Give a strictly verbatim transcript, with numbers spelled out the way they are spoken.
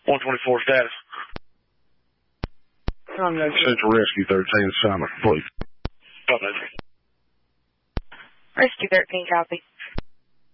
one twenty-four status. Central Rescue thirteen, assignment complete. Copy. Rescue thirteen, copy.